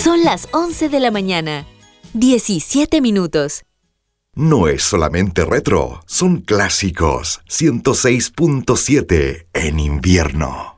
Son las 11 de la mañana. 17 minutos. No es solamente retro, son clásicos. 106.7 en invierno.